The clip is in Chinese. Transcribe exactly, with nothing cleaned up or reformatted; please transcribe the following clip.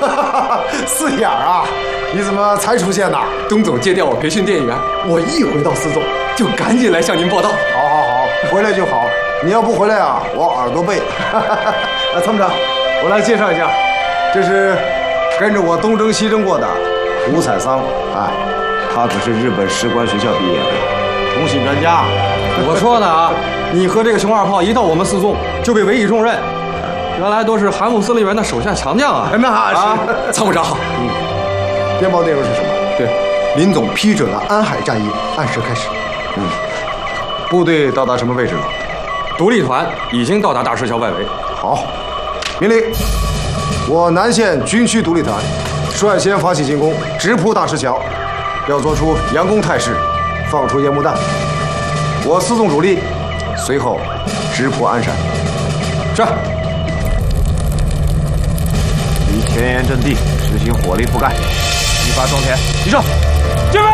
四眼啊，你怎么才出现呢？ 东总借调我培训电影员，我一回到四纵就赶紧来向您报道。 好好好，回来就好。你要不回来啊，我耳朵背。啊，参谋长，我来介绍一下，这是跟着我东征西征过的吴采桑。哎，他可是日本士官学校毕业的，通信专家。 我说呢啊，你和这个熊二炮一到我们四纵就被委以重任，原来都是韩副司令员的手下强将啊！ 那是、 啊、参谋长。 嗯，电报内容是什么？ 对，林总批准了安海战役按时开始。 嗯，部队到达什么位置了？ 独立团已经到达大石桥外围。 好，命令，我南线军区独立团率先发起进攻，直扑大石桥，要做出佯攻态势，放出烟幕弹。我四纵主力随后直扑鞍山。 是。 于前沿阵地实行火力覆盖，激发装填，提升， 敬礼。